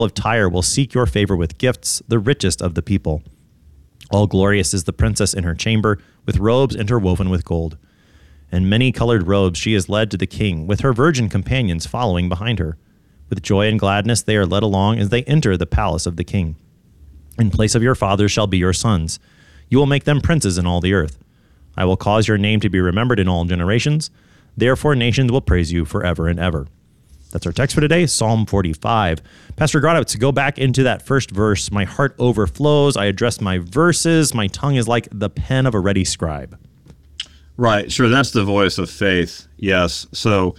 of Tyre will seek your favor with gifts, the richest of the people. All glorious is the princess in her chamber, with robes interwoven with gold. And many-colored robes she is led to the king, with her virgin companions following behind her. With joy and gladness they are led along as they enter the palace of the king. In place of your fathers shall be your sons. You will make them princes in all the earth. I will cause your name to be remembered in all generations. Therefore nations will praise you forever and ever. That's our text for today, Psalm 45. Pastor Grodowitz, go back into that first verse. My heart overflows. I address my verses. My tongue is like the pen of a ready scribe. Right. Sure. That's the voice of faith. Yes. So,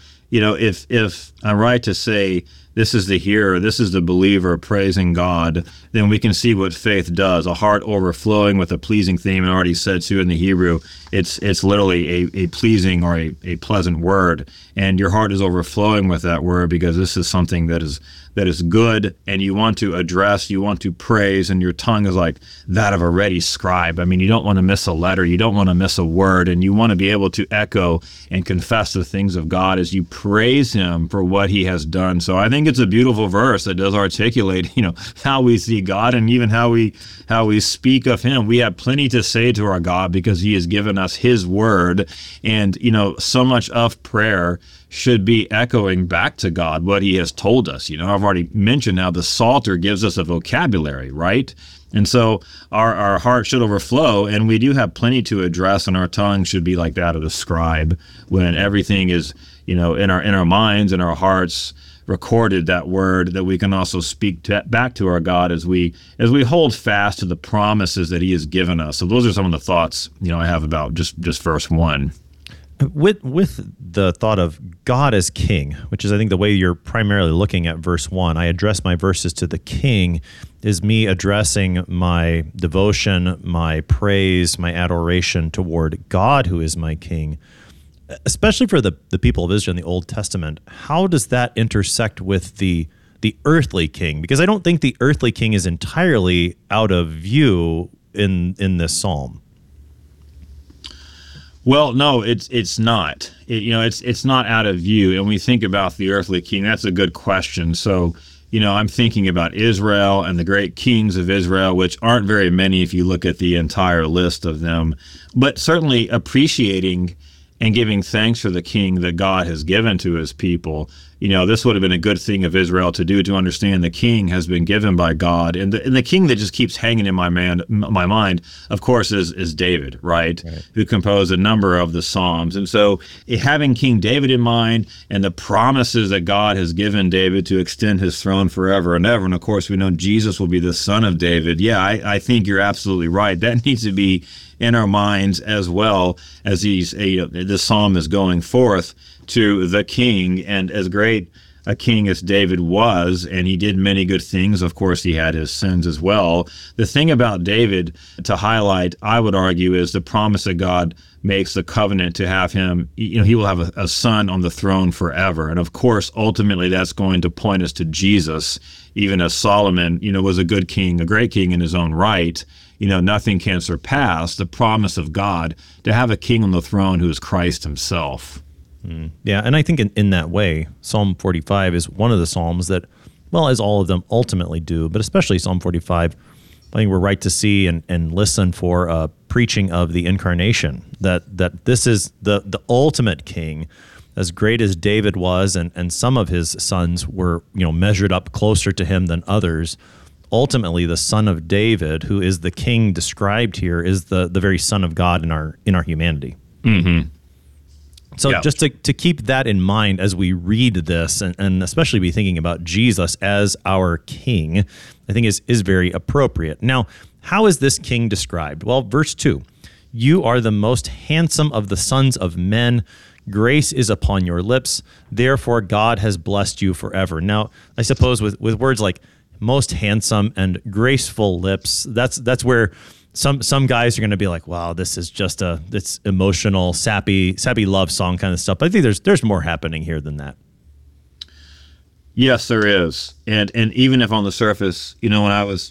if I'm right to say this is the hearer, this is the believer praising God, then we can see what faith does. A heart overflowing with a pleasing theme, and already said too in the Hebrew, it's literally a pleasing or a pleasant word. And your heart is overflowing with that word because this is something that is good, and you want to address, you want to praise, and your tongue is like that of a ready scribe. I mean, you don't want to miss a letter, you don't want to miss a word, and you want to be able to echo and confess the things of God as you praise him for what he has done. So I think it's a beautiful verse that does articulate, how we see God and even how we speak of him. We have plenty to say to our God because he has given us his word, and so much of prayer should be echoing back to God what he has told us. I've already mentioned how the Psalter gives us a vocabulary, right? And so our heart should overflow, and we do have plenty to address, and our tongue should be like that of the scribe when everything is, in our minds and our hearts recorded, that word that we can also speak back to our God as we hold fast to the promises that he has given us. So those are some of the thoughts, I have about just verse 1. With the thought of God as king, which is I think the way you're primarily looking at verse 1, I address my verses to the king, is me addressing my devotion, my praise, my adoration toward God who is my king. Especially for the people of Israel in the Old Testament, how does that intersect with the earthly king? Because I don't think the earthly king is entirely out of view in this psalm. Well, no, it's not. It's not out of view. And when we think about the earthly king, that's a good question. So, I'm thinking about Israel and the great kings of Israel, which aren't very many if you look at the entire list of them, but certainly appreciating and giving thanks for the king that God has given to his people. This would have been a good thing of Israel to do, to understand the king has been given by God. And the king that just keeps hanging in my mind, of course, is David, right? Who composed a number of the Psalms. And so having King David in mind and the promises that God has given David to extend his throne forever and ever. And of course, we know Jesus will be the son of David. Yeah, I think you're absolutely right. That needs to be in our minds as well as this psalm is going forth to the king. And as great a king as David was, and he did many good things, of course he had his sins as well. The thing about David to highlight, I would argue, is the promise that God makes, the covenant to have him, he will have a son on the throne forever. And of course, ultimately that's going to point us to Jesus, even as Solomon, was a good king, a great king in his own right. Nothing can surpass the promise of God to have a king on the throne who is Christ himself. Yeah, and I think in that way, Psalm 45 is one of the psalms that, well, as all of them ultimately do, but especially Psalm 45, I think we're right to see and listen for preaching of the incarnation, that this is the ultimate king, as great as David was, and some of his sons were measured up closer to him than others. Ultimately, the son of David, who is the king described here, is the very son of God in our humanity. Mm-hmm. So just to keep that in mind as we read this, and especially be thinking about Jesus as our king, I think is very appropriate. Now, how is this king described? Well, verse 2, you are the most handsome of the sons of men. Grace is upon your lips. Therefore, God has blessed you forever. Now, I suppose with words like most handsome and graceful lips, that's where some guys are going to be like, wow, this is just it's emotional, sappy love song kind of stuff. But I think there's more happening here than that. Yes, there is. And even if on the surface, when I was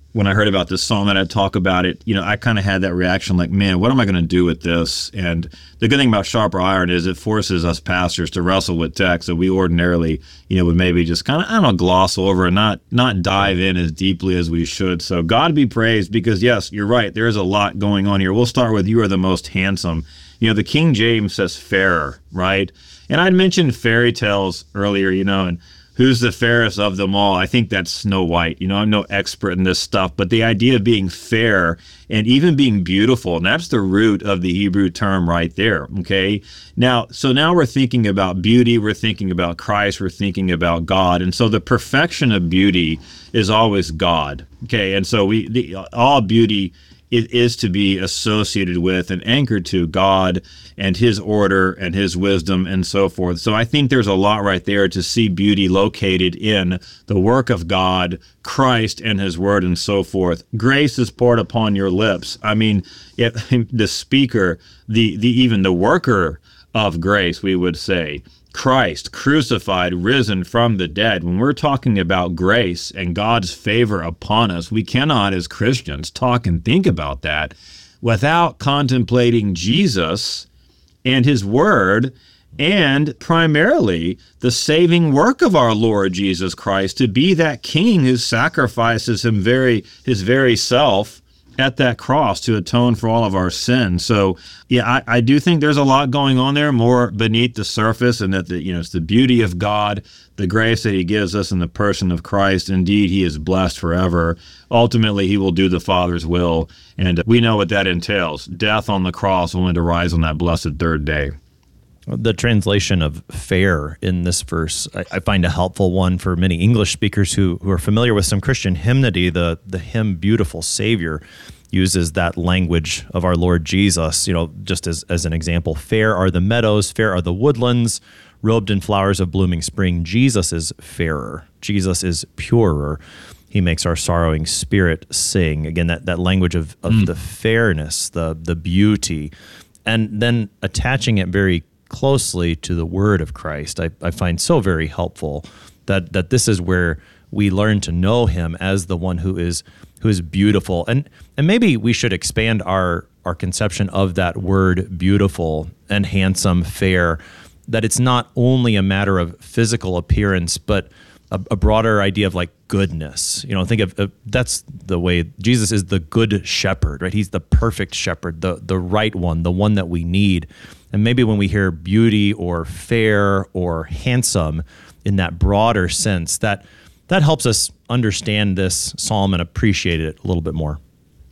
when I heard about this psalm that I'd talk about it, I kind of had that reaction like, man, what am I going to do with this? And the good thing about Sharper Iron is it forces us pastors to wrestle with text that we ordinarily, would maybe just kind of, I don't know, gloss over and not dive in as deeply as we should. So God be praised, because yes, you're right. There is a lot going on here. We'll start with, you are the most handsome. The King James says fairer, right? And I'd mentioned fairy tales earlier, and who's the fairest of them all? I think that's Snow White. I'm no expert in this stuff, but the idea of being fair and even being beautiful, and that's the root of the Hebrew term right there, okay? Now we're thinking about beauty, we're thinking about Christ, we're thinking about God, and so the perfection of beauty is always God, okay? And so all beauty is to be associated with and anchored to God and his order and his wisdom and so forth. So I think there's a lot right there to see beauty located in the work of God, Christ and his word and so forth. Grace is poured upon your lips. I mean, if the speaker, even the worker of grace, we would say, Christ, crucified, risen from the dead. When we're talking about grace and God's favor upon us, we cannot, as Christians, talk and think about that without contemplating Jesus and his word, and primarily the saving work of our Lord Jesus Christ, to be that King who sacrifices his very self at that cross to atone for all of our sins. So yeah, I do think there's a lot going on there, more beneath the surface, and that it's the beauty of God, the grace that he gives us in the person of Christ. Indeed, he is blessed forever. Ultimately, he will do the Father's will, and we know what that entails: death on the cross, only to rise on that blessed third day. The translation of fair in this verse, I find a helpful one for many English speakers who are familiar with some Christian hymnody. The hymn Beautiful Savior uses that language of our Lord Jesus, just as an example. Fair are the meadows, fair are the woodlands, robed in flowers of blooming spring. Jesus is fairer. Jesus is purer. He makes our sorrowing spirit sing. Again, that language of the fairness, the beauty, and then attaching it very closely to the word of Christ, I find so very helpful that this is where we learn to know him as the one who is beautiful. And maybe we should expand our conception of that word beautiful and handsome, fair, that it's not only a matter of physical appearance, but a broader idea of like goodness. Think of that's the way Jesus is, the good shepherd, right? He's the perfect shepherd, the right one, the one that we need. And maybe when we hear beauty or fair or handsome in that broader sense, that helps us understand this psalm and appreciate it a little bit more.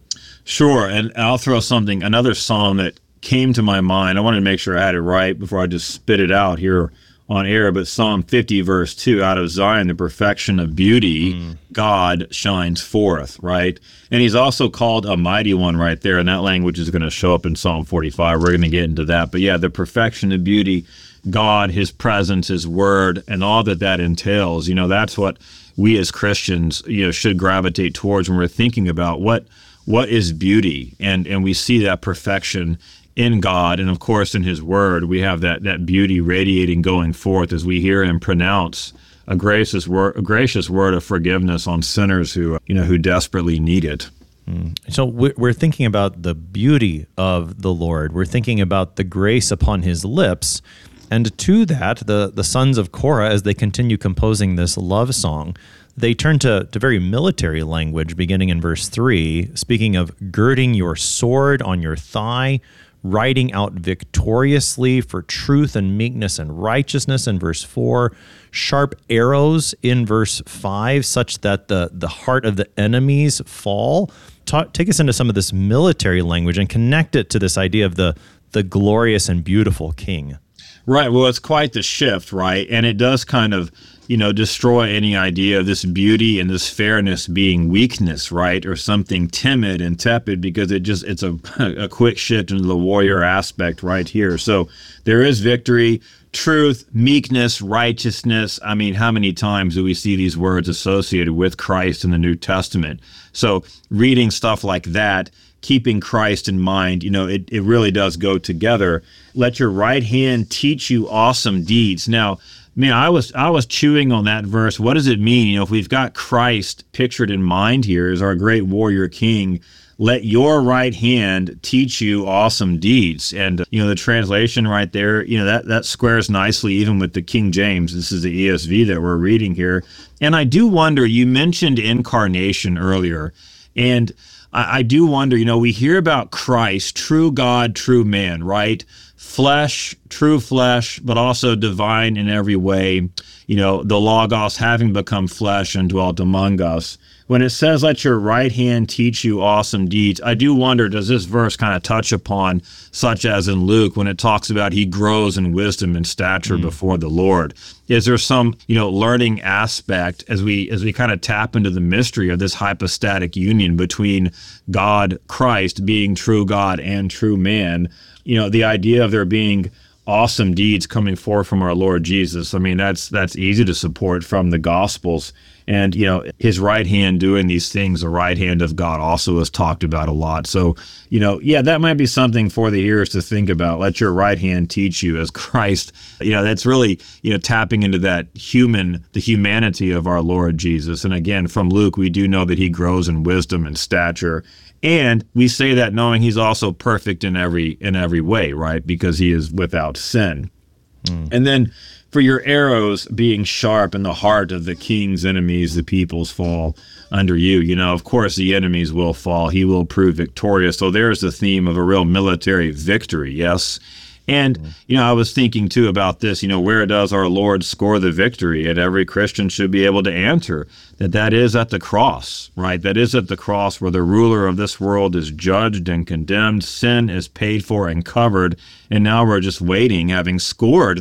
Sure, and I'll throw another psalm that came to my mind. I wanted to make sure I had it right before I just spit it out here on air, but Psalm 50, verse 2, out of Zion, the perfection of beauty, God shines forth, right? And he's also called a mighty one right there, and that language is going to show up in Psalm 45. We're going to get into that. But yeah, the perfection of beauty, God, his presence, his word, and all that entails, that's what we as Christians, should gravitate towards when we're thinking about what is beauty, and we see that perfection in God, and of course in his word. We have that beauty radiating going forth as we hear him pronounce a gracious word of forgiveness on sinners who desperately need it. So we're thinking about the beauty of the Lord. We're thinking about the grace upon his lips. And to that, the sons of Korah, as they continue composing this love song, they turn to very military language, beginning in verse 3, speaking of girding your sword on your thigh, riding out victoriously for truth and meekness and righteousness in verse 4, sharp arrows in verse 5, such that the heart of the enemies fall. Take us into some of this military language and connect it to this idea of the glorious and beautiful king. Right. Well, it's quite the shift, right? And it does kind of, destroy any idea of this beauty and this fairness being weakness, right? Or something timid and tepid, because it's a quick shift into the warrior aspect right here. So there is victory, truth, meekness, righteousness. I mean, how many times do we see these words associated with Christ in the New Testament? So reading stuff like that, keeping Christ in mind, it really does go together. Let your right hand teach you awesome deeds. Now, Man, I was chewing on that verse. What does it mean? If we've got Christ pictured in mind here as our great warrior king, let your right hand teach you awesome deeds. And, the translation right there, that squares nicely even with the King James. This is the ESV that we're reading here. And I do wonder, you mentioned incarnation earlier, and I do wonder, we hear about Christ, true God, true man, right? Flesh, true flesh, but also divine in every way. The Logos having become flesh and dwelt among us. When it says, let your right hand teach you awesome deeds, I do wonder, does this verse kind of touch upon, such as in Luke, when it talks about he grows in wisdom and stature before the Lord? Is there some, learning aspect as we kind of tap into the mystery of this hypostatic union between God, Christ, being true God and true man? The idea of there being awesome deeds coming forth from our Lord Jesus. I mean, that's easy to support from the Gospels. And, his right hand doing these things, the right hand of God also is talked about a lot. So, that might be something for the ears to think about. Let your right hand teach you as Christ. That's really, tapping into the humanity of our Lord Jesus. And again, from Luke, we do know that he grows in wisdom and stature. And we say that knowing he's also perfect in every way, right? Because he is without sin. And then for your arrows being sharp in the heart of the king's enemies, the peoples fall under you. Of course, the enemies will fall. He will prove victorious. So there's the theme of a real military victory, yes? And, I was thinking, too, about this, where does our Lord score the victory? And every Christian should be able to answer that is at the cross, right? That is at the cross where the ruler of this world is judged and condemned. Sin is paid for and covered. And now we're just waiting, having scored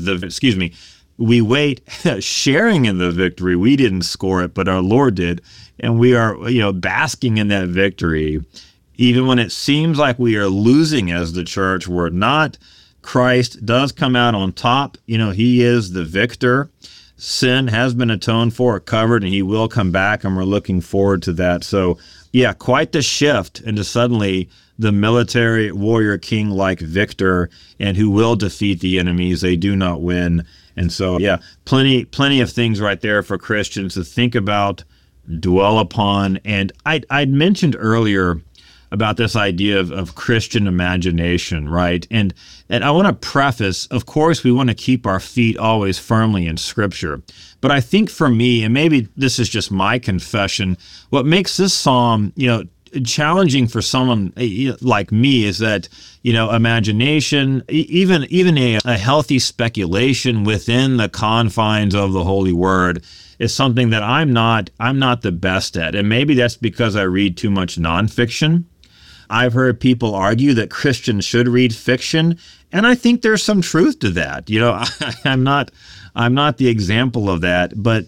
we wait sharing in the victory. We didn't score it, but our Lord did. And we are, basking in that victory. Even when it seems like we are losing as the church, we're not. Christ does come out on top. He is the victor. Sin has been atoned for, covered, and he will come back, and we're looking forward to that. So, yeah, quite the shift into suddenly the military warrior king like victor, and who will defeat the enemies. They do not win. And so, yeah, plenty of things right there for Christians to think about, dwell upon. And I'd mentioned earlier about this idea of Christian imagination, right? And I want to preface, of course, we want to keep our feet always firmly in Scripture. But I think for me, and maybe this is just my confession, what makes this psalm, challenging for someone like me is that, imagination, even a healthy speculation within the confines of the Holy Word is something that I'm not the best at. And maybe that's because I read too much nonfiction. I've heard people argue that Christians should read fiction, and I think there's some truth to that. I'm not the example of that, but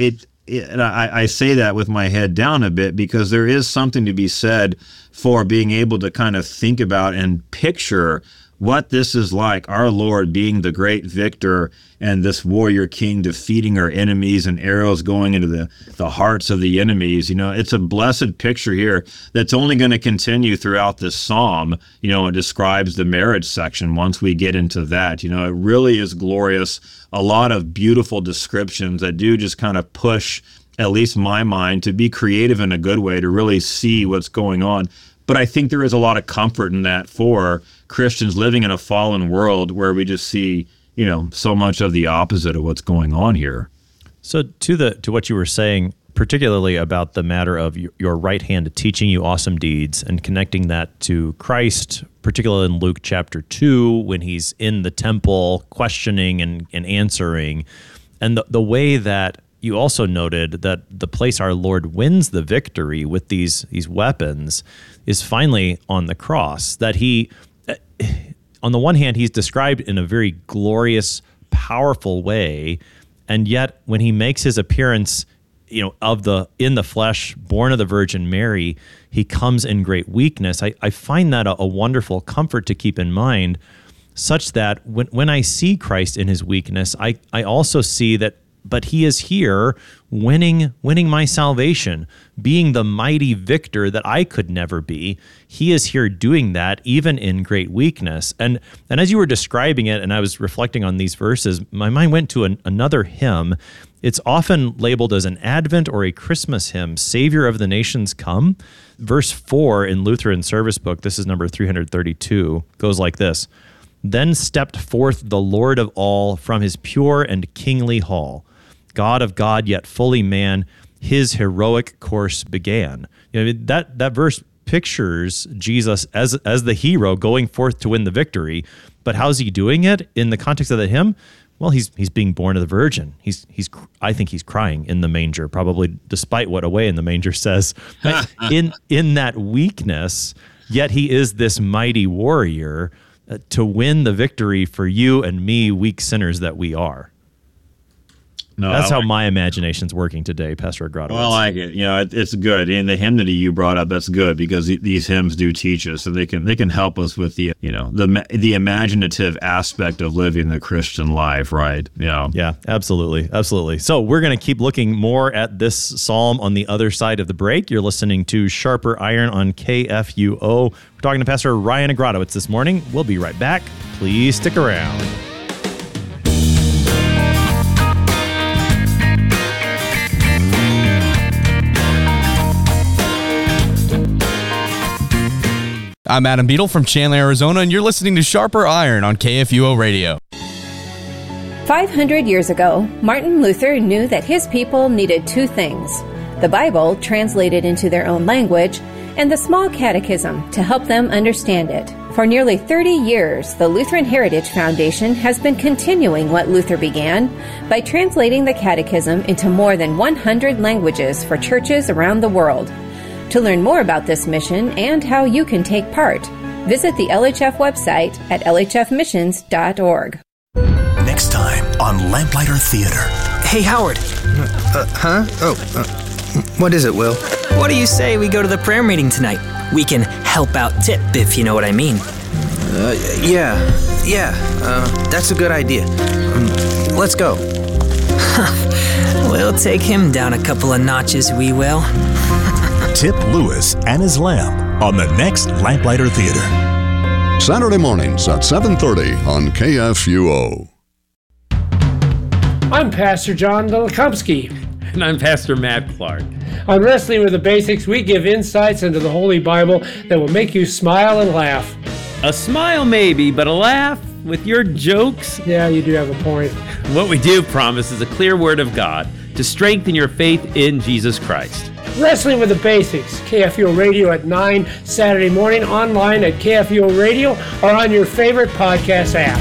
I say that with my head down a bit because there is something to be said for being able to kind of think about and picture what this is like, our Lord being the great victor and this warrior king defeating our enemies and arrows going into the hearts of the enemies. It's a blessed picture here that's only going to continue throughout this psalm. It describes the marriage section once we get into that. It really is glorious. A lot of beautiful descriptions that do just kind of push, at least my mind, to be creative in a good way, to really see what's going on. But I think there is a lot of comfort in that for Christians living in a fallen world where we just see, so much of the opposite of what's going on here. So to what you were saying, particularly about the matter of your right hand teaching you awesome deeds and connecting that to Christ, particularly in Luke chapter 2, when he's in the temple questioning and answering, and the way that you also noted that the place our Lord wins the victory with these weapons is finally on the cross. That he, on the one hand, he's described in a very glorious, powerful way, and yet when he makes his appearance, in the flesh, born of the Virgin Mary, he comes in great weakness. I find that a wonderful comfort to keep in mind, such that when I see Christ in his weakness, I also see that but he is here winning my salvation, being the mighty victor that I could never be. He is here doing that even in great weakness. And as you were describing it, and I was reflecting on these verses, my mind went to another hymn. It's often labeled as an Advent or a Christmas hymn, Savior of the Nations Come. Verse 4 in Lutheran Service Book, this is number 332, goes like this. Then stepped forth the Lord of all from his pure and kingly hall. God of God, yet fully man, his heroic course began. That verse pictures Jesus as the hero going forth to win the victory. But how's he doing it in the context of the hymn? Well, he's being born of the Virgin. I think he's crying in the manger, probably despite what Away in the Manger says. in that weakness, yet he is this mighty warrior to win the victory for you and me, weak sinners that we are. No, that's how my imagination's working today, Pastor Agradowicz. Well, I like it. It's good. And the hymnody you brought up, that's good because these hymns do teach us, so they can help us with the imaginative aspect of living the Christian life, right? Yeah, absolutely. So we're going to keep looking more at this psalm on the other side of the break. You're listening to Sharper Iron on KFUO. We're talking to Pastor Ryan Agradowicz this morning. We'll be right back. Please stick around. I'm Adam Beadle from Chandler, Arizona, and you're listening to Sharper Iron on KFUO Radio. 500 years ago, Martin Luther knew that his people needed two things: the Bible, translated into their own language, and the small catechism to help them understand it. For nearly 30 years, the Lutheran Heritage Foundation has been continuing what Luther began by translating the catechism into more than 100 languages for churches around the world. To learn more about this mission and how you can take part, visit the LHF website at lhfmissions.org. Next time on Lamplighter Theater. Hey, Howard. What is it, Will? What do you say we go to the prayer meeting tonight? We can help out Tip, if you know what I mean. Yeah. That's a good idea. Let's go. We'll take him down a couple of notches, we will. Tip Lewis and his lamp on the next Lamplighter Theater. Saturday mornings at 7:30 on KFUO. I'm Pastor John Dolikomski. And I'm Pastor Matt Clark. On Wrestling with the Basics, we give insights into the Holy Bible that will make you smile and laugh. A smile maybe, but a laugh with your jokes? Yeah, you do have a point. What we do promise is a clear word of God to strengthen your faith in Jesus Christ. Wrestling with the Basics, KFUO Radio at 9 Saturday morning, online at KFUO Radio, or on your favorite podcast app.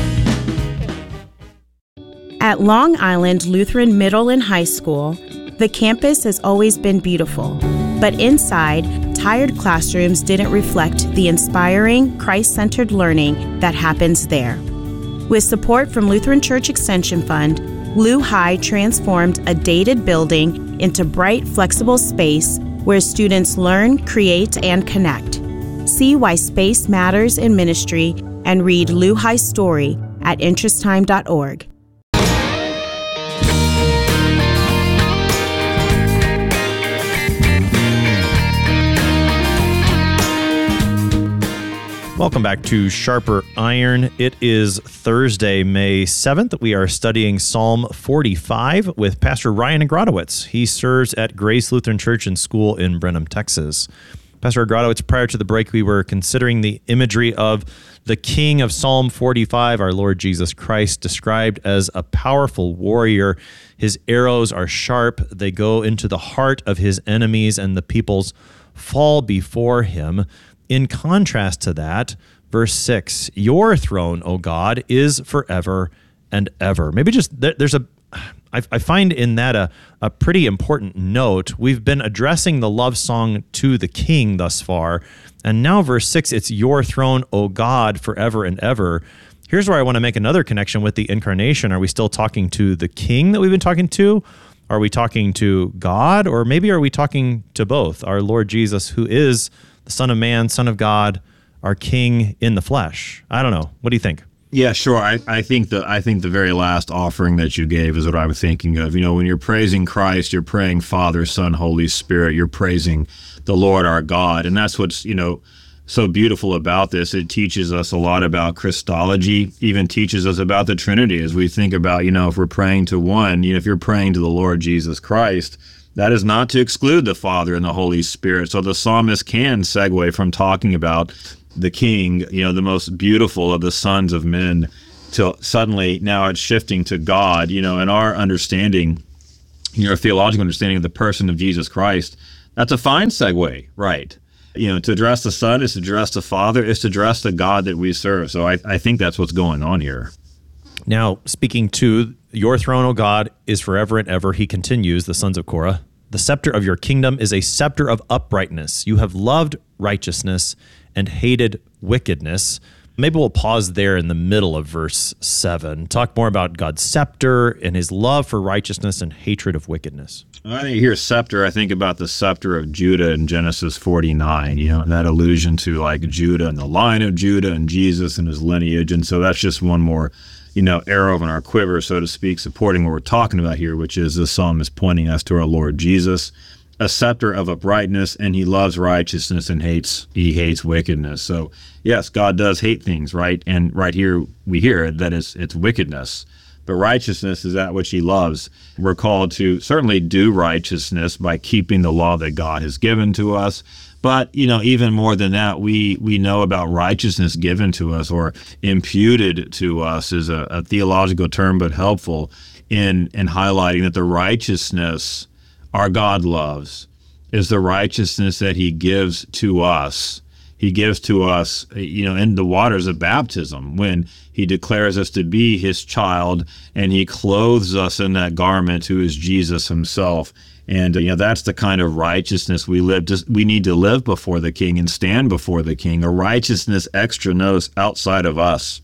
At Long Island Lutheran Middle and High School, the campus has always been beautiful, but inside, tired classrooms didn't reflect the inspiring, Christ-centered learning that happens there. With support from Lutheran Church Extension Fund, Lu High transformed a dated building into bright, flexible space where students learn, create, and connect. See why space matters in ministry and read Lu High's story at interesttime.org. Welcome back to Sharper Iron. It is Thursday, May 7th. We are studying Psalm 45 with Pastor Ryan Agradowicz. He serves at Grace Lutheran Church and School in Brenham, Texas. Pastor Agradowicz, prior to the break, we were considering the imagery of the King of Psalm 45, our Lord Jesus Christ, described as a powerful warrior. His arrows are sharp. They go into the heart of his enemies, and the peoples fall before him. In contrast to that, verse 6, your throne, O God, is forever and ever. Maybe just I find in that a pretty important note. We've been addressing the love song to the King thus far, and now verse 6, it's your throne, O God, forever and ever. Here's where I want to make another connection with the incarnation. Are we still talking to the King that we've been talking to? Are we talking to God? Or maybe are we talking to both? Our Lord Jesus, who is the Son of Man, Son of God, our King in the flesh. I don't know. What do you think? Yeah, sure. I think the very last offering that you gave is what I'm thinking of. When you're praising Christ, you're praying Father, Son, Holy Spirit. You're praising the Lord our God, and that's what's so beautiful about this. It teaches us a lot about Christology. Even teaches us about the Trinity as we think about if we're praying to one. If you're praying to the Lord Jesus Christ, that is not to exclude the Father and the Holy Spirit. So the psalmist can segue from talking about the King, the most beautiful of the sons of men, till suddenly now it's shifting to God, in our understanding, theological understanding of the person of Jesus Christ. That's a fine segue, right? To address the Son is to address the Father, is to address the God that we serve. So I think that's what's going on here. Now, speaking to your throne, O God, is forever and ever, he continues, the sons of Korah. The scepter of your kingdom is a scepter of uprightness. You have loved righteousness and hated wickedness. Maybe we'll pause there in the middle of verse 7. Talk more about God's scepter and his love for righteousness and hatred of wickedness. I think here scepter, I think about the scepter of Judah in Genesis 49, and that allusion to like Judah and the line of Judah and Jesus and his lineage. And so that's just one more, arrow in our quiver, so to speak, supporting what we're talking about here, which is the psalm is pointing us to our Lord Jesus, a scepter of uprightness, and he loves righteousness and he hates wickedness. So yes, God does hate things, right? And right here we hear that it's wickedness. But righteousness is that which he loves. We're called to certainly do righteousness by keeping the law that God has given to us. But, even more than that, we know about righteousness given to us or imputed to us is a theological term, but helpful in highlighting that the righteousness our God loves is the righteousness that he gives to us. He gives to us, in the waters of baptism when he declares us to be his child and he clothes us in that garment who is Jesus himself. And that's the kind of righteousness we need to live before the King and stand before the King, a righteousness extra nos outside of us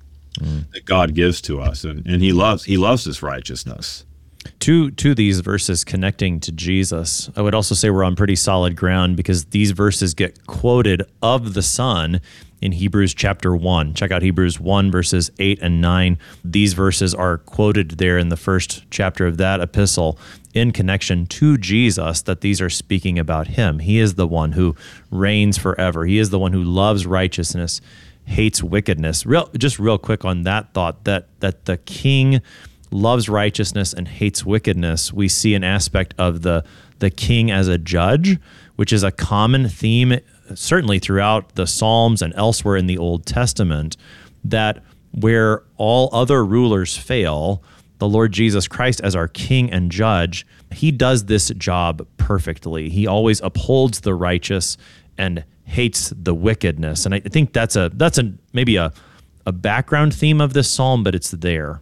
that God gives to us. And he loves this righteousness. To these verses connecting to Jesus, I would also say we're on pretty solid ground because these verses get quoted of the Son in Hebrews chapter 1. Check out Hebrews 1, verses 8 and 9. These verses are quoted there in the first chapter of that epistle in connection to Jesus, that these are speaking about him. He is the one who reigns forever. He is the one who loves righteousness, hates wickedness. Real quick on that thought, that the King loves righteousness and hates wickedness. We see an aspect of the King as a judge, which is a common theme certainly throughout the Psalms and elsewhere in the Old Testament, that where all other rulers fail, the Lord Jesus Christ as our King and judge, he does this job perfectly. He always upholds the righteous and hates the wickedness. And I think that's maybe a background theme of this psalm, but it's there.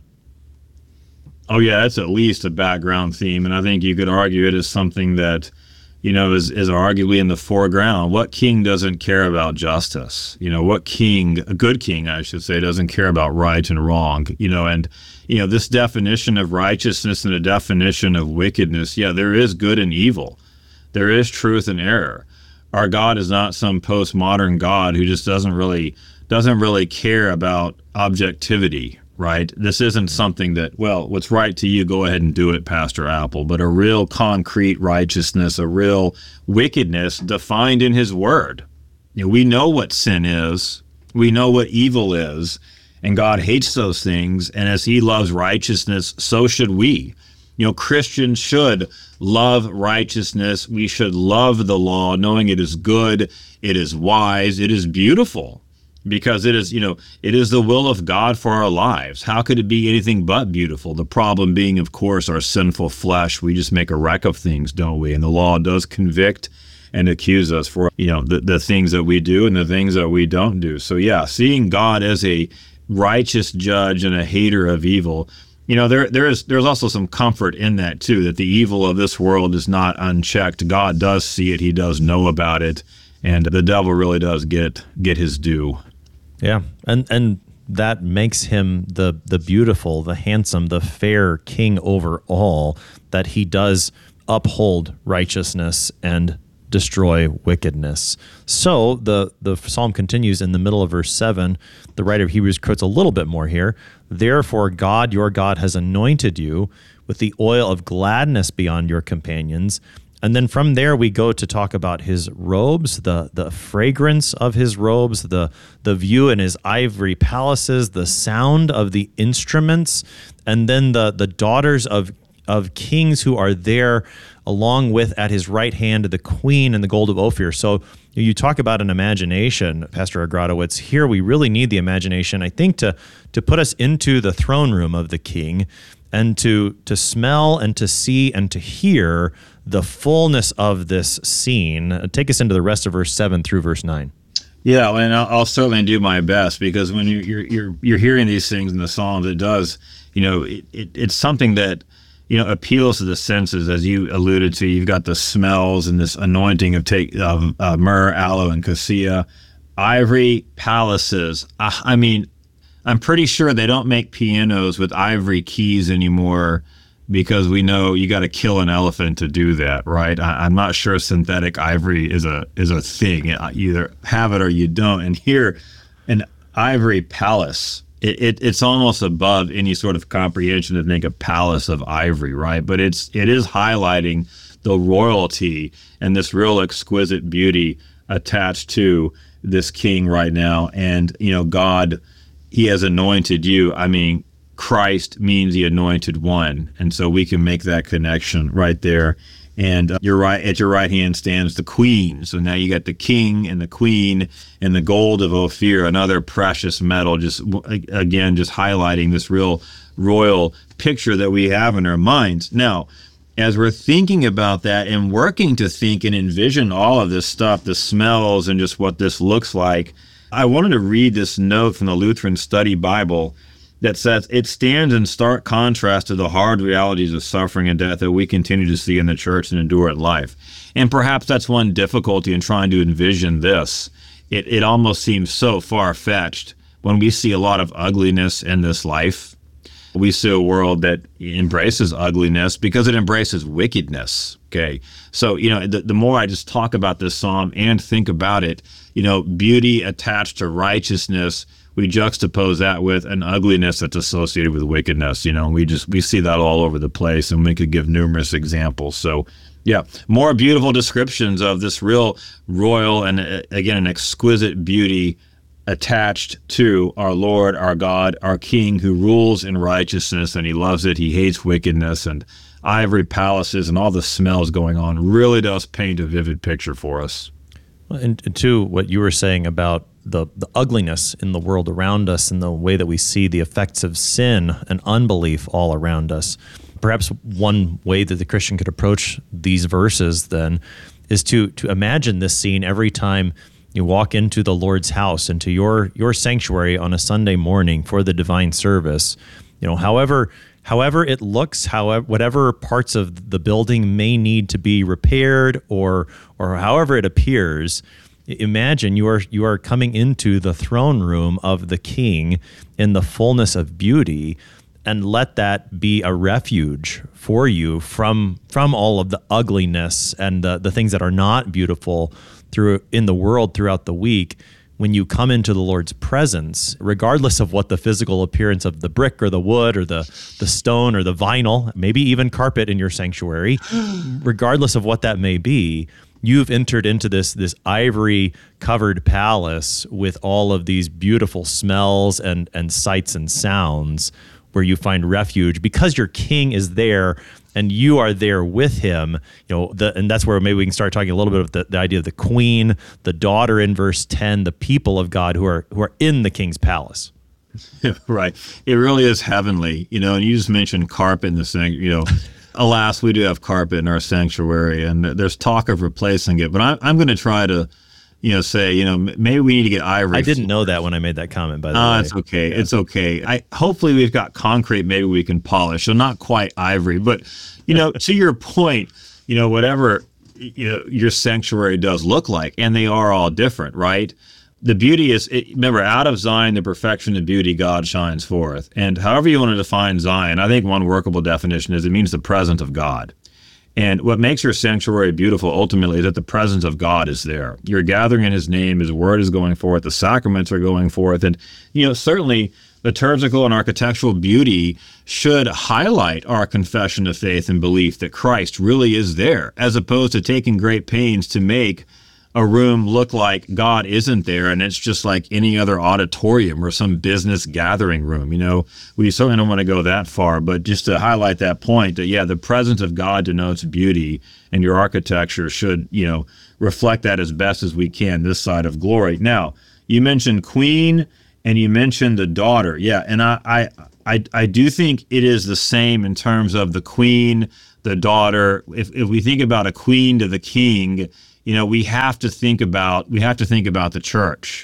Oh yeah, that's at least a background theme, and I think you could argue it is something that, is arguably in the foreground. What king doesn't care about justice? What king, a good king, I should say, doesn't care about right and wrong? And this definition of righteousness and a definition of wickedness, there is good and evil. There is truth and error. Our God is not some postmodern God who just doesn't really care about objectivity. Right? This isn't something that, what's right to you, go ahead and do it, Pastor Apple, but a real concrete righteousness, a real wickedness defined in his word. We know what sin is. We know what evil is, and God hates those things. And as he loves righteousness, so should we. Christians should love righteousness. We should love the law, knowing it is good, it is wise, it is beautiful. Because it is the will of God for our lives. How could it be anything but beautiful? The problem being, of course, our sinful flesh. We just make a wreck of things, don't we? And the law does convict and accuse us for, the things that we do and the things that we don't do. So seeing God as a righteous judge and a hater of evil, there's also some comfort in that too, that the evil of this world is not unchecked. God does see it. He does know about it. And the devil really does get his due. Yeah, and that makes him the beautiful, the handsome, the fair king over all, that he does uphold righteousness and destroy wickedness. So the psalm continues in the middle of verse 7. The writer of Hebrews quotes a little bit more here. Therefore, God, your God, has anointed you with the oil of gladness beyond your companions. And then from there, we go to talk about his robes, the fragrance of his robes, the view in his ivory palaces, the sound of the instruments, and then the daughters of kings who are there along with at his right hand the queen and the gold of Ophir. So you talk about an imagination, Pastor Agradowitz. Here we really need the imagination, I think, to put us into the throne room of the king and to smell and to see and to hear the fullness of this scene. Take us into the rest of verse 7 through verse 9. Yeah, and I'll certainly do my best, because when you're hearing these things in the Psalms, it does, it's something that, appeals to the senses, as you alluded to. You've got the smells and this anointing of myrrh, aloe, and cassia, ivory palaces. I'm pretty sure they don't make pianos with ivory keys anymore, because we know you got to kill an elephant to do that, right? I'm not sure synthetic ivory is a thing. You either have it or you don't. And here, an ivory palace, it's almost above any sort of comprehension to think a palace of ivory, right? But it is highlighting the royalty and this real exquisite beauty attached to this king right now. And, God, he has anointed you. Christ means the anointed one. And so we can make that connection right there. And you're right, at your right hand stands the queen. So now you got the king and the queen and the gold of Ophir, another precious metal, just highlighting this real royal picture that we have in our minds. Now, as we're thinking about that and working to think and envision all of this stuff, the smells and just what this looks like, I wanted to read this note from the Lutheran Study Bible that says, it stands in stark contrast to the hard realities of suffering and death that we continue to see in the church and endure in life. And perhaps that's one difficulty in trying to envision this. It almost seems so far-fetched when we see a lot of ugliness in this life. We see a world that embraces ugliness because it embraces wickedness. Okay. So, the more I just talk about this psalm and think about it, beauty attached to righteousness, we juxtapose that with an ugliness that's associated with wickedness. We see that all over the place, and we could give numerous examples. So, yeah, more beautiful descriptions of this real royal and, again, an exquisite beauty attached to our Lord, our God, our King, who rules in righteousness, and he loves it. He hates wickedness, and ivory palaces and all the smells going on really does paint a vivid picture for us. And to what you were saying about the ugliness in the world around us and the way that we see the effects of sin and unbelief all around us, perhaps one way that the Christian could approach these verses then is to imagine this scene every time you walk into the Lord's house, into your sanctuary on a Sunday morning for the divine service. However it looks, whatever parts of the building may need to be repaired, or however it appears, imagine you are coming into the throne room of the King in the fullness of beauty, and let that be a refuge for you from all of the ugliness and the things that are not beautiful in the world throughout the week. When you come into the Lord's presence, regardless of what the physical appearance of the brick or the wood or the stone or the vinyl, maybe even carpet in your sanctuary, regardless of what that may be, you've entered into this ivory covered palace with all of these beautiful smells and sights and sounds, where you find refuge because your King is there and you are there with him. And that's where maybe we can start talking a little bit of the idea of the queen, the daughter in verse 10, the people of God who are in the King's palace. Right. It really is heavenly, and you just mentioned carpet in the sanctuary. Alas, we do have carpet in our sanctuary, and there's talk of replacing it, but I'm going to try to say, maybe we need to get ivory. I didn't know that when I made that comment, by the way. It's okay. Yeah. It's okay. Hopefully we've got concrete maybe we can polish, so not quite ivory, but, to your point, whatever your sanctuary does look like, and they are all different, right? The beauty is, remember, out of Zion, the perfection and beauty, God shines forth. And however you want to define Zion, I think one workable definition is it means the presence of God. And what makes your sanctuary beautiful ultimately is that the presence of God is there. You're gathering in his name, his word is going forth, the sacraments are going forth. And, certainly liturgical and architectural beauty should highlight our confession of faith and belief that Christ really is there, as opposed to taking great pains to make a room look like God isn't there and it's just like any other auditorium or some business gathering room. We certainly don't want to go that far, but just to highlight that point that, the presence of God denotes beauty, and your architecture should, reflect that as best as we can this side of glory. Now, you mentioned queen and you mentioned the daughter. Yeah, and I do think it is the same in terms of the queen, the daughter. If we think about a queen to the king, we have to think about the church,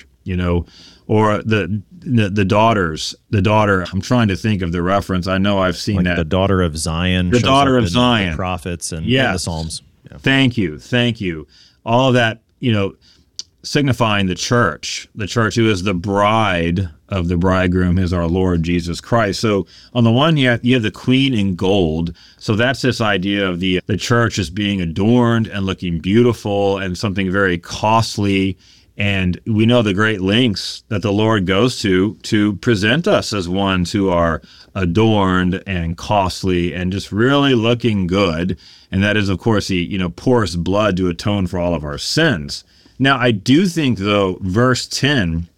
or the daughters. The daughter. I'm trying to think of the reference. I know I've seen that. The daughter of Zion. The daughter of Zion. The prophets and the Psalms. Yeah. Thank you. All of that, signifying the church who is the bride of the bridegroom is our Lord Jesus Christ. So on the one hand, you have the queen in gold. So that's this idea of the church as being adorned and looking beautiful and something very costly. And we know the great lengths that the Lord goes to present us as ones who are adorned and costly and just really looking good. And that is, of course, he, pours blood to atone for all of our sins. Now, I do think, though, verse 10,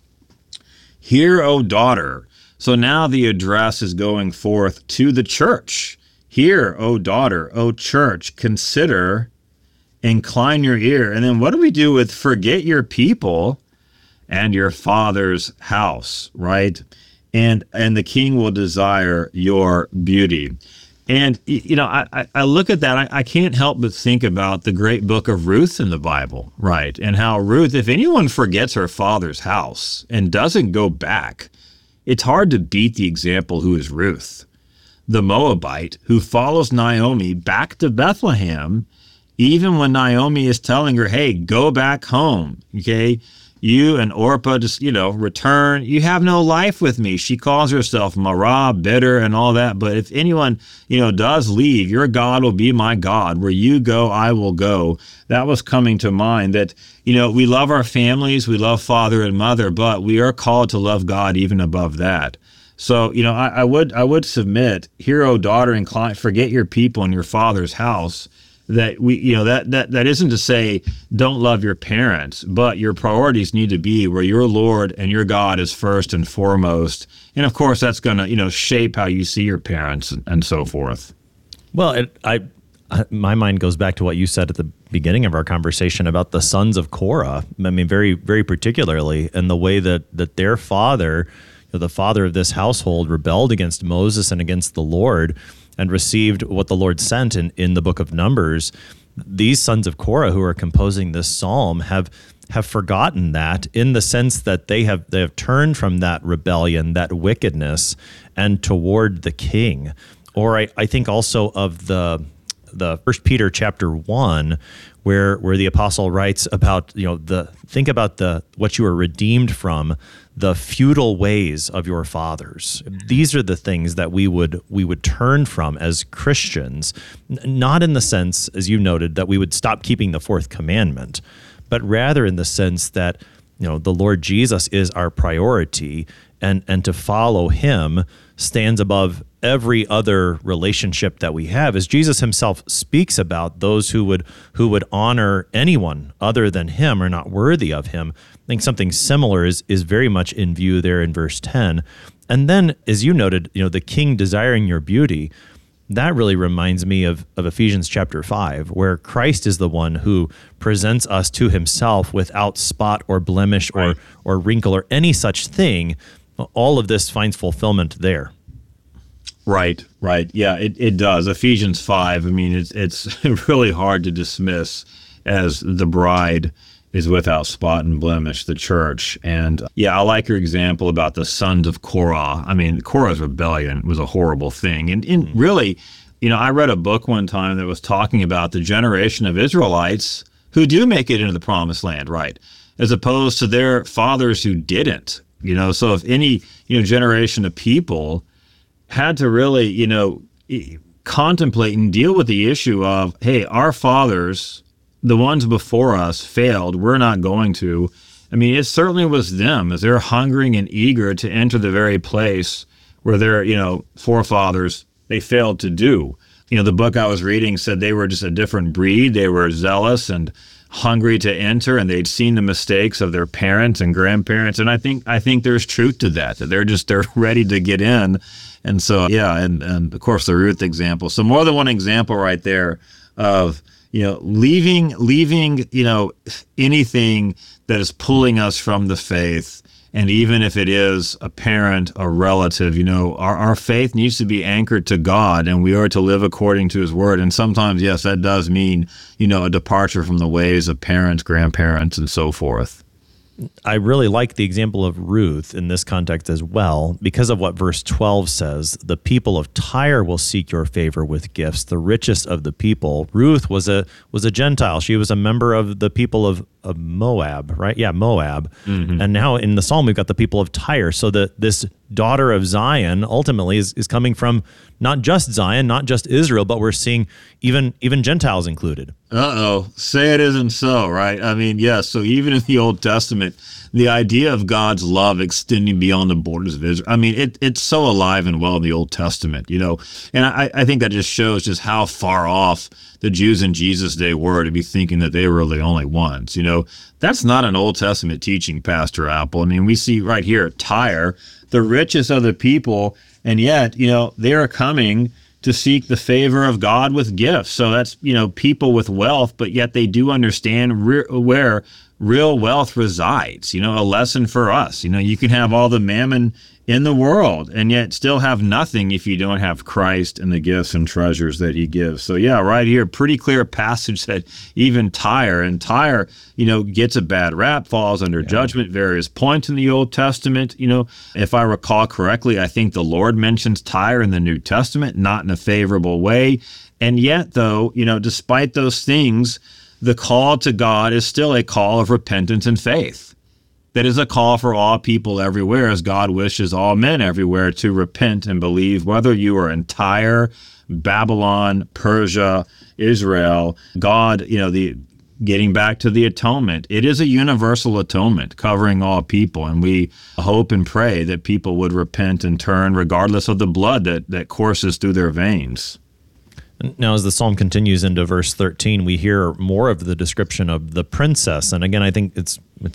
hear, O daughter. So now the address is going forth to the church. Hear, O daughter, O church, consider, incline your ear. And then what do we do with forget your people and your father's house, right? And the king will desire your beauty. And, I look at that, I can't help but think about the great book of Ruth in the Bible, right? And how Ruth, if anyone forgets her father's house and doesn't go back, it's hard to beat the example who is Ruth, the Moabite, who follows Naomi back to Bethlehem, even when Naomi is telling her, hey, go back home, okay? You and Orpah just, return. You have no life with me. She calls herself Marah, bitter, and all that. But if anyone, does leave, your God will be my God. Where you go, I will go. That was coming to mind that, we love our families, we love father and mother, but we are called to love God even above that. So, I would submit, hear, O daughter, incline, forget your people and your father's house. That we, that isn't to say don't love your parents, but your priorities need to be where your Lord and your God is first and foremost. And of course, that's going to, shape how you see your parents and so forth. Well, my mind goes back to what you said at the beginning of our conversation about the sons of Korah. I mean, very, very particularly, and the way that their father, the father of this household, rebelled against Moses and against the Lord, and received what the Lord sent in the book of Numbers. These sons of Korah who are composing this psalm have forgotten that, in the sense that they have turned from that rebellion, that wickedness, and toward the king. Or I think also of the 1 Peter chapter 1, where the apostle writes about, think about what you are redeemed from, the futile ways of your fathers. These are the things that we would turn from as Christians, not in the sense, as you noted, that we would stop keeping the fourth commandment, but rather in the sense that, the Lord Jesus is our priority, and to follow him stands above every other relationship that we have, as Jesus himself speaks about those who would honor anyone other than him are not worthy of him. I think something similar is very much in view there in verse 10. And then, as you noted, the king desiring your beauty, that really reminds me of Ephesians chapter 5, where Christ is the one who presents us to himself without spot or blemish or wrinkle or any such thing. All of this finds fulfillment there. Right. Yeah, it does. Ephesians 5, I mean, it's really hard to dismiss as the bride is without spot and blemish, the church. And yeah, I like your example about the sons of Korah. I mean, Korah's rebellion was a horrible thing. And really, I read a book one time that was talking about the generation of Israelites who do make it into the promised land, right? As opposed to their fathers who didn't, So if any, generation of people had to really, contemplate and deal with the issue of, hey, our fathers, the ones before us, failed. We're not going to. I mean, it certainly was them, as they're hungering and eager to enter the very place where their, forefathers, they failed to do. The book I was reading said they were just a different breed. They were zealous and hungry to enter, and they'd seen the mistakes of their parents and grandparents. And I think there's truth to that they're ready to get in. And so, and of course the Ruth example. So more than one example right there of, leaving, anything that is pulling us from the faith. And even if it is a parent, a relative, our faith needs to be anchored to God, and we are to live according to his word. And sometimes, yes, that does mean, a departure from the ways of parents, grandparents, and so forth. I really like the example of Ruth in this context as well, because of what verse 12 says. The people of Tyre will seek your favor with gifts, the richest of the people. Ruth was a Gentile. She was a member of the people of Moab, right? Yeah, Moab. Mm-hmm. And now in the Psalm, we've got the people of Tyre. So this daughter of Zion ultimately is coming from not just Zion, not just Israel, but we're seeing even Gentiles included. Say it isn't so, right? I mean, yes. So even in the Old Testament, the idea of God's love extending beyond the borders of Israel, I mean, it's so alive and well in the Old Testament, and I think that just shows just how far off the Jews in Jesus' day were to be thinking that they were the only ones. That's not an Old Testament teaching, Pastor Apple. I mean, we see right here at Tyre, the richest of the people, and yet, they are coming to seek the favor of God with gifts. So that's, people with wealth, but yet they do understand where real wealth resides. A lesson for us. You can have all the mammon in the world and yet still have nothing if you don't have Christ and the gifts and treasures that he gives. So right here, pretty clear passage that even Tyre, gets a bad rap, falls under judgment various points in the Old Testament. If I recall correctly, I think the Lord mentions Tyre in the New Testament, not in a favorable way. And yet, though, despite those things, the call to God is still a call of repentance and faith. That is a call for all people everywhere, as God wishes all men everywhere to repent and believe, whether you are in Tyre, Babylon, Persia, Israel. God, getting back to the atonement, it is a universal atonement covering all people, and we hope and pray that people would repent and turn regardless of the blood that courses through their veins. Now, as the psalm continues into verse 13, we hear more of the description of the princess. And again, I think it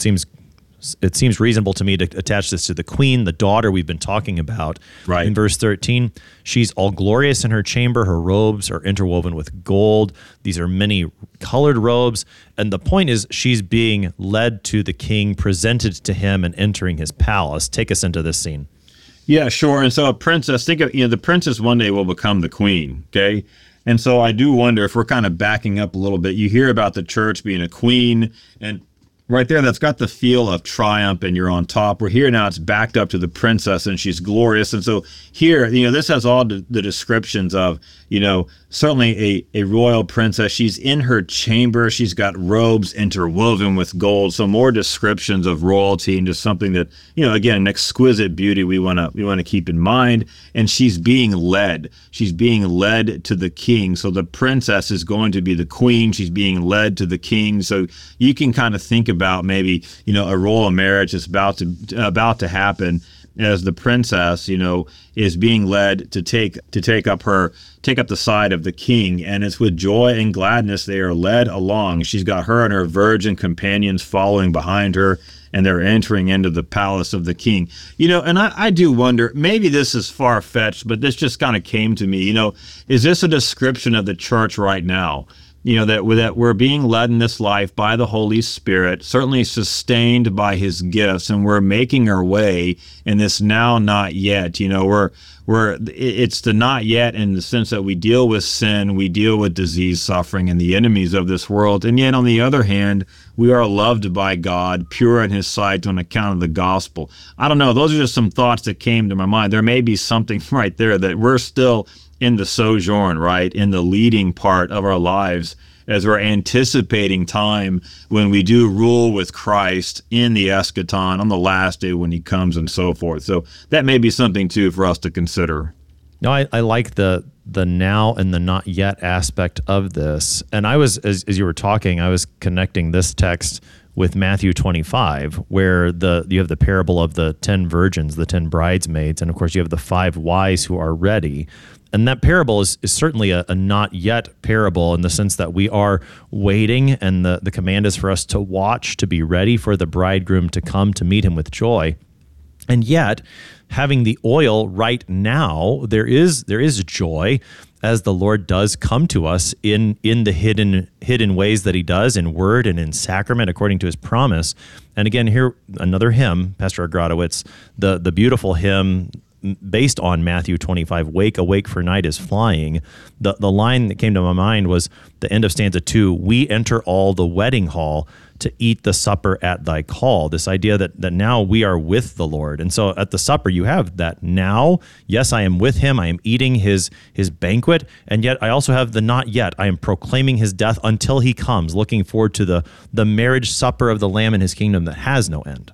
seems reasonable to me to attach this to the queen, the daughter we've been talking about. Right. In verse 13, she's all glorious in her chamber. Her robes are interwoven with gold. These are many colored robes. And the point is she's being led to the king, presented to him, and entering his palace. Take us into this scene. Yeah, sure. And so a princess, think of, the princess one day will become the queen, okay? And so I do wonder if we're kind of backing up a little bit. You hear about the church being a queen, and right there, that's got the feel of triumph and you're on top. We're here now, it's backed up to the princess and she's glorious. And so here, this has all the descriptions of, certainly a royal princess. She's in her chamber. She's got robes interwoven with gold. So more descriptions of royalty and just something that, again, an exquisite beauty we want to keep in mind. And she's being led. She's being led to the king. So the princess is going to be the queen. She's being led to the king. So you can kind of think about maybe, a royal marriage is about to happen as the princess, is being led to take up the side of the king, and it's with joy and gladness they are led along. She's got her and her virgin companions following behind her, and they're entering into the palace of the king. And I do wonder, maybe this is far-fetched, but this just kind of came to me. Is this a description of the church right now? That we're being led in this life by the Holy Spirit, certainly sustained by his gifts, and we're making our way in this now, not yet. It's the not yet in the sense that we deal with sin, we deal with disease, suffering, and the enemies of this world. And yet, on the other hand, we are loved by God, pure in his sight on account of the gospel. I don't know. Those are just some thoughts that came to my mind. There may be something right there that we're still in the sojourn, right, in the leading part of our lives as we're anticipating time when we do rule with Christ in the eschaton on the last day when he comes and so forth. So that may be something, too, for us to consider. No, I like the now and the not yet aspect of this. And I was, as you were talking, I was connecting this text with Matthew 25, where you have the parable of the 10 virgins, the 10 bridesmaids, and of course you have the 5 wise who are ready. And that parable is certainly a not yet parable in the sense that we are waiting, and the command is for us to watch, to be ready for the bridegroom to come to meet him with joy. And yet, having the oil right now, there is joy as the Lord does come to us in the hidden ways that he does in word and in sacrament according to his promise. And again, here another hymn, Pastor Agradowitz, the beautiful hymn based on Matthew 25, "Wake, awake, for night is flying." The line that came to my mind was the end of stanza 2, "We enter all the wedding hall to eat the supper at thy call." This idea that now we are with the Lord. And so at the supper, you have that now. Yes, I am with him. I am eating his banquet. And yet I also have the not yet. I am proclaiming his death until he comes, looking forward to the marriage supper of the Lamb in his kingdom that has no end.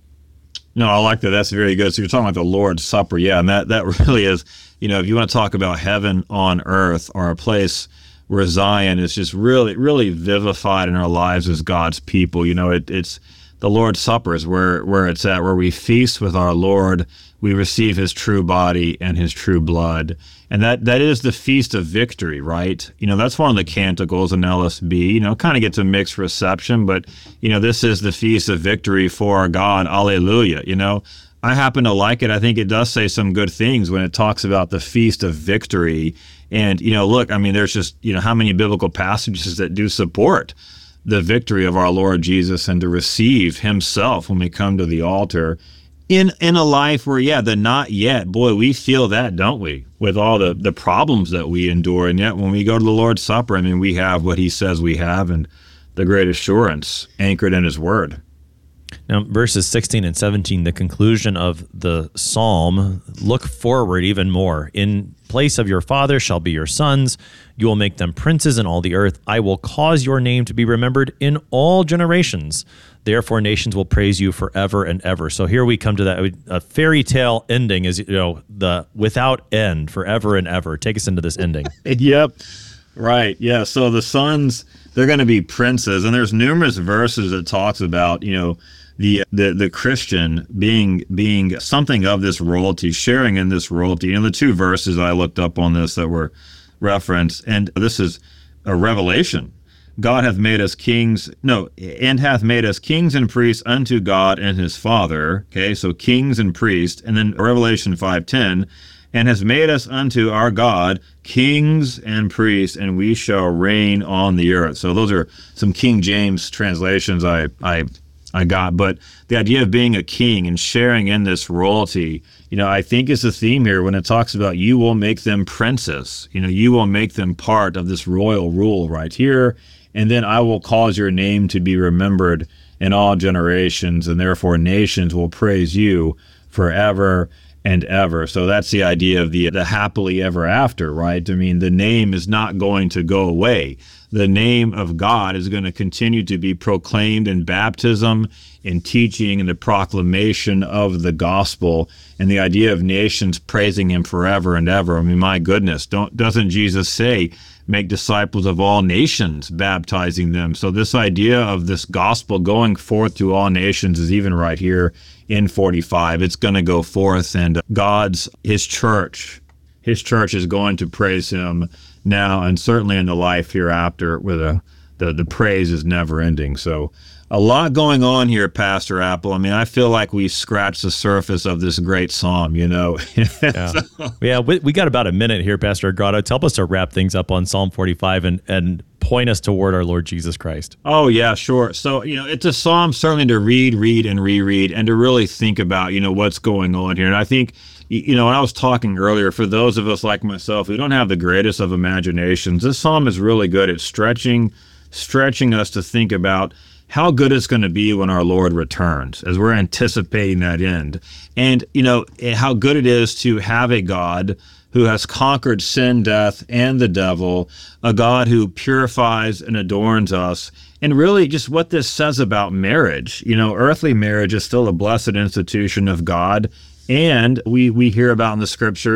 No, I like that. That's very good. So you're talking about the Lord's Supper. Yeah, and that really is, if you want to talk about heaven on earth, or a place where Zion is just really, really vivified in our lives as God's people. It's the Lord's Supper is where it's at, where we feast with our Lord, we receive his true body and his true blood. And that is the feast of victory, right? That's one of the canticles in LSB, kind of gets a mixed reception, but, this is the feast of victory for our God. Alleluia. I happen to like it. I think it does say some good things when it talks about the feast of victory. And, look, there's just, how many biblical passages that do support the victory of our Lord Jesus and to receive himself when we come to the altar in a life where, the not yet, boy, we feel that, don't we, with all the problems that we endure. And yet when we go to the Lord's Supper, we have what he says we have, and the great assurance anchored in his word. Now, verses 16 and 17, the conclusion of the psalm, look forward even more. "In place of your father shall be your sons. You will make them princes in all the earth. I will cause your name to be remembered in all generations. Therefore, nations will praise you forever and ever." So here we come to that a fairy tale ending is, the without end, forever and ever. Take us into this ending. Yep. Right. Yeah. So the sons, they're going to be princes, and there's numerous verses that talks about, the Christian being something of this royalty, sharing in this royalty. The 2 verses I looked up on this that were referenced, and this is a Revelation. "God hath made us kings," "and hath made us kings and priests unto God and his Father." Okay, so kings and priests. And then Revelation 5:10, "and has made us unto our God kings and priests, and we shall reign on the earth." So those are some King James translations I got. But the idea of being a king and sharing in this royalty, I think is the theme here when it talks about you will make them princes. You will make them part of this royal rule right here. And then I will cause your name to be remembered in all generations, and therefore nations will praise you forever and ever. So that's the idea of the happily ever after, right? The name is not going to go away. The name of God is going to continue to be proclaimed in baptism, in teaching, in the proclamation of the gospel, and the idea of nations praising him forever and ever. My goodness, doesn't Jesus say, "Make disciples of all nations, baptizing them"? So this idea of this gospel going forth to all nations is even right here in 45. It's going to go forth, and his church is going to praise him now and certainly in the life hereafter, where the praise is never ending. So a lot going on here, Pastor Apple. I feel like we scratched the surface of this great psalm, Yeah, we got about a minute here, Pastor Agrado. Help us to wrap things up on Psalm 45 and point us toward our Lord Jesus Christ. Oh, yeah, sure. So, it's a psalm certainly to read and reread and to really think about, what's going on here. And I think, when I was talking earlier, for those of us like myself who don't have the greatest of imaginations, this psalm is really good at stretching us to think about how good it's going to be when our Lord returns, as we're anticipating that end. And, how good it is to have a God who has conquered sin, death, and the devil, a God who purifies and adorns us. And really just what this says about marriage. Earthly marriage is still a blessed institution of God. And we hear about in the scriptures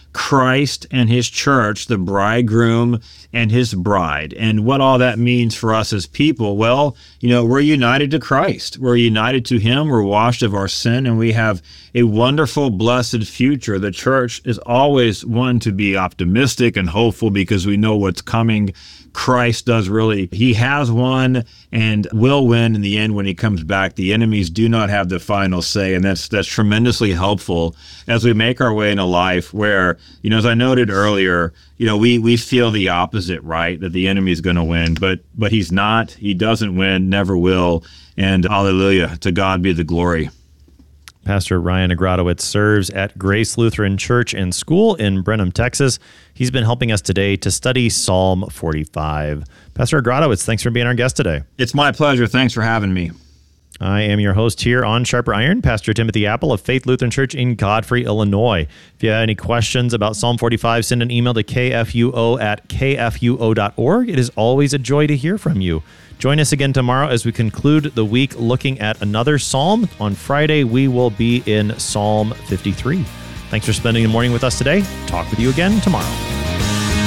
Christ and his church, the bridegroom and his bride. And what all that means for us as people, well, we're united to Christ. We're united to him. We're washed of our sin, and we have a wonderful, blessed future. The church is always one to be optimistic and hopeful because we know what's coming. Christ does really. He has won and will win in the end when he comes back. The enemies do not have the final say, and that's tremendously helpful as we make our way in a life where, as I noted earlier, we feel the opposite, right? That the enemy is going to win, but he's not. He doesn't win, never will, and hallelujah, to God be the glory. Pastor Ryan Agrodowitz serves at Grace Lutheran Church and School in Brenham, Texas. He's been helping us today to study Psalm 45. Pastor Agrodowitz, thanks for being our guest today. It's my pleasure. Thanks for having me. I am your host here on Sharper Iron, Pastor Timothy Apple of Faith Lutheran Church in Godfrey, Illinois. If you have any questions about Psalm 45, send an email to kfuo@kfuo.org. It is always a joy to hear from you. Join us again tomorrow as we conclude the week looking at another psalm. On Friday, we will be in Psalm 53. Thanks for spending the morning with us today. Talk with you again tomorrow.